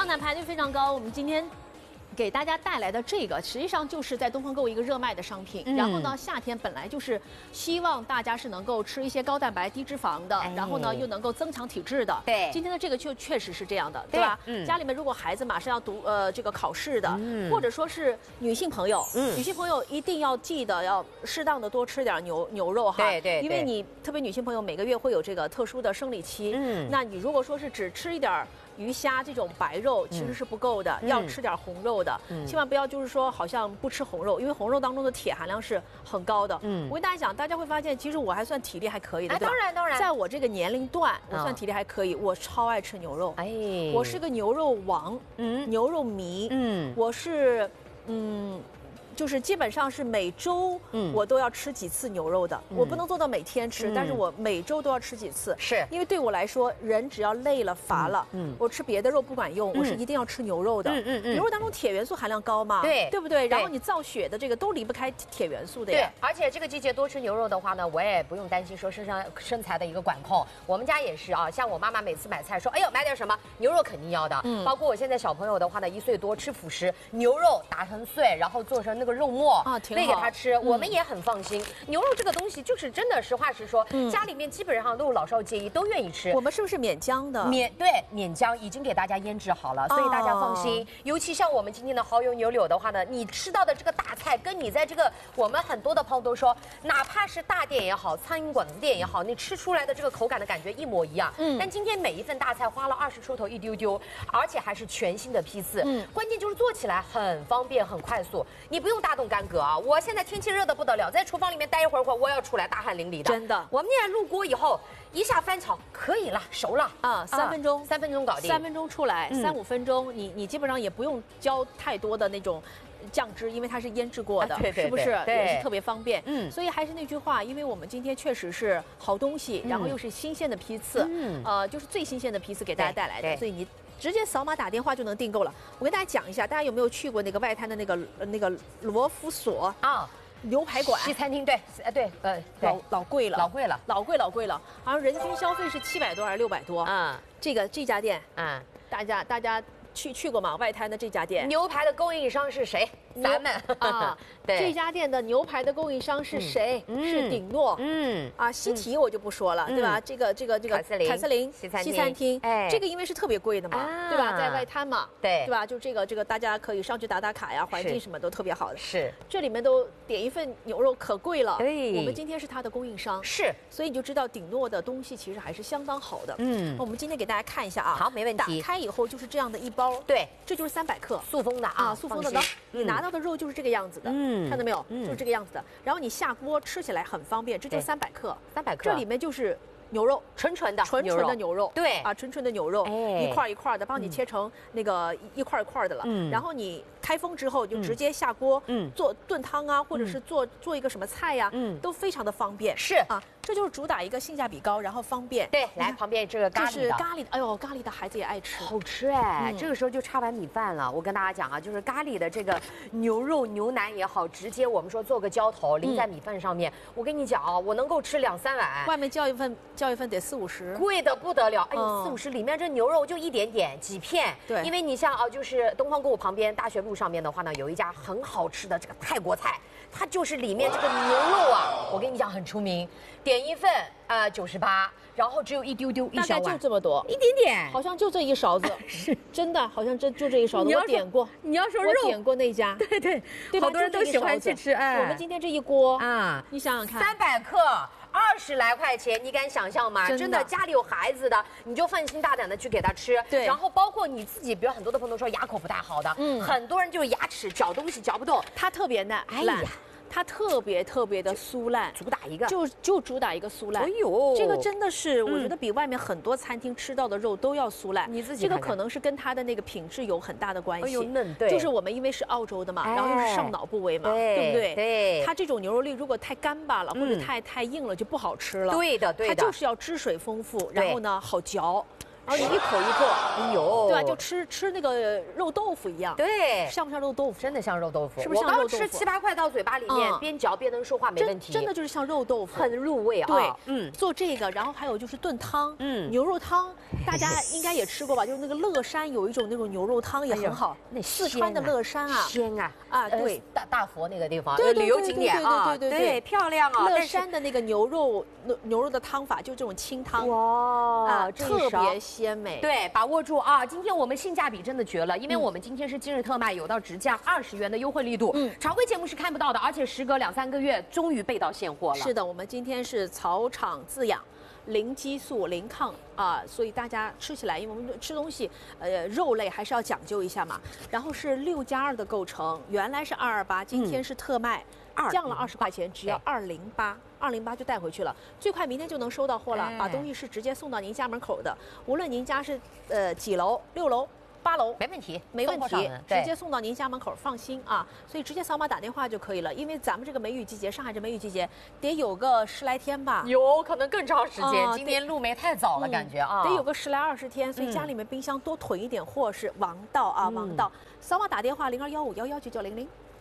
奶排队非常高，我们今天给大家带来的这个，实际上就是在东方购物一个热卖的商品。然后呢，夏天本来就是希望大家是能够吃一些高蛋白、低脂肪的，然后呢又能够增强体质的。 对， 今天的这个就确实是这样的，对吧？家里面如果孩子马上要读这个考试的，或者说是女性朋友，女性朋友一定要记得要适当的多吃点牛肉哈。 对， 因为你特别女性朋友每个月会有这个特殊的生理期，那你如果说是只吃一点鱼虾这种白肉其实是不够的，要吃点红肉的，千万不要就是说好像不吃红肉，因为红肉当中的铁含量是很高的。我跟大家讲，大家会发现其实我还算体力还可以的，对吧？ 当然， 在我这个年龄段，我算体力还可以，我超爱吃牛肉，我是个牛肉王，牛肉迷，我是就是基本上是每周我都要吃几次牛肉的，我不能做到每天吃，但是我每周都要吃几次， 是因为对我来说，人只要累了乏了，我吃别的肉不管用，我是一定要吃牛肉的。牛肉当中铁元素含量高嘛，对不对？然后你造血的这个都离不开铁元素的呀。 对，而且这个季节多吃牛肉的话呢，我也不用担心说身材的一个管控。我们家也是啊，像我妈妈每次买菜说，哎呦买点什么牛肉肯定要的，包括我现在小朋友的话呢，1岁多吃辅食，牛肉打成碎，然后做成那个肉末啊，喂给他吃，我们也很放心。牛肉这个东西就是真的，实话实说，家里面基本上都有老少皆宜，都愿意吃。 我们是不是免浆的？ 免浆已经给大家腌制好了，所以大家放心。尤其像我们今天的蚝油牛柳的话呢，你吃到的这个大菜，跟你在这个我们很多的朋友都说，哪怕是大店也好，苍蝇馆子店也好，你吃出来的这个口感的感觉一模一样。但今天每一份大菜花了20出头一丢丢，而且还是全新的批次。关键就是做起来很方便很快速，你不用大动干戈啊！我现在天气热得不得了，在厨房里面待一会儿，我要出来大汗淋漓的。 真的， 我们现在入锅以后，一下翻炒可以了，熟了啊，3分钟 ，3分钟搞定，3 分钟出来，3、5分钟，你基本上也不用浇太多的那种酱汁，因为它是腌制过的，是不是？也是特别方便。所以还是那句话，因为我们今天确实是好东西，然后又是新鲜的批次，就是最新鲜的批次给大家带来的，所以你直接扫码打电话就能订购了。我跟大家讲一下，大家有没有去过那个外滩的那个罗浮所啊？牛排馆、 西餐厅，对， 老贵了， 老贵了，好像人均消费是700多还是600多？这家店，大家去过吗？外滩的这家店， 牛排的供应商是谁？咱们啊，对，这家店的牛排的供应商是谁？是鼎诺。西提我就不说了，对吧？这个凯瑟琳西餐厅，这个因为是特别贵的嘛，对吧？在外滩嘛，对吧？就这个大家可以上去打卡呀，环境什么都特别好的。 是， 这里面都点一份牛肉可贵了。我们今天是它的供应商， 是， 所以你就知道鼎诺的东西其实还是相当好的。我们今天给大家看一下啊， 好，没问题。 打开以后就是这样的一包， 对， 这就是300克塑封的啊， 塑封的呢。你拿到的肉就是这个样子的，看到没有？就是这个样子的。然后你下锅吃起来很方便，这就300克 ，300克， 这里面就是牛肉，纯纯的牛肉， 对啊，纯纯的牛肉，一块一块的，帮你切成那个一块一块的了。然后你开封之后就直接下锅，做炖汤啊，或者是做一个什么菜呀，都非常的方便。 是啊。这就是主打一个性价比高，然后方便。 对，来旁边这个咖喱的， 这是咖喱的，哎呦，咖喱的孩子也爱吃， 好吃哎。这个时候就差碗米饭了。我跟大家讲啊，就是咖喱的这个牛肉牛腩也好，直接我们说做个浇头淋在米饭上面。我跟你讲啊，我能够吃2、3碗。 外面叫一份得40、50， 贵的不得了。哎呦，40、50里面这牛肉就一点点几片。 对， 因为你像啊，就是东方购物旁边大学路上面的话呢，有一家很好吃的这个泰国菜。它就是里面这个牛肉啊，我跟你讲很出名，点一份98，然后只有一丢丢一小碗， 大概就这么多， 一点点， 好像就这一勺子，是真的，好像就这一勺子。我点过， 你要说肉， 我点过那家， 对，好多人都喜欢去吃。 我们今天这一锅啊，你想想看 ，300克。20来块钱，你敢想象吗？真的，家里有孩子的，你就放心大胆的去给他吃。 对， 然后包括你自己，比如很多的朋友说牙口不太好的，很多人就是牙齿嚼东西嚼不动， 它特别烂。哎呀。它特别的酥烂， 主打一个就主打一个酥烂。 哎呦， 这个真的是我觉得比外面很多餐厅吃到的肉都要酥烂。 你自己这个可能是跟它的那个品质有很大的关系。 哎呦嫩，对， 就是我们因为是澳洲的嘛，然后又是上脑部位嘛，对不对？ 对， 它这种牛肉粒如果太干巴了或者太硬了就不好吃了。 对的， 它就是要汁水丰富，然后呢好嚼。 然后你一口一个， 哎呦， 对吧？就吃那个肉豆腐一样， 对， 像不像肉豆腐？ 真的像肉豆腐， 是不是像肉豆腐？ 我刚吃7、8块到嘴巴里面，边嚼边能说话，没问题。 真的就是像肉豆腐， 很入味啊。 对，做这个，然后还有就是炖汤，牛肉汤，大家应该也吃过吧？就是那个乐山有一种那种牛肉汤也很好，那四川的乐山啊， 鲜啊对， 大佛那个地方， 对旅游景点啊，对，漂亮啊。 乐山的那个牛肉的汤法，就这种清汤， 哇， 特别鲜美。 对，把握住啊！今天我们性价比真的绝了，因为我们今天是今日特卖，有到直降20元的优惠力度。常规节目是看不到的，而且时隔2、3个月，终于备到现货了。 是的，我们今天是草场自养。零激素、零抗啊，所以大家吃起来，因为我们吃东西，肉类还是要讲究一下嘛。然后是6+2的构成，原来是228，今天是特卖，降了20块钱，只要208，208就带回去了。最快明天就能收到货了，把东西是直接送到您家门口的，无论您家是几楼，6楼。8楼没问题， 没问题，直接送到您家门口，放心啊！所以直接扫码打电话就可以了。因为咱们这个梅雨季节，上海这梅雨季节得有个10来天吧， 有可能更长时间。今年入梅太早了，感觉啊， 得有个10来20天，所以家里面冰箱多囤一点货是王道啊，王道。扫码打电话0215119900。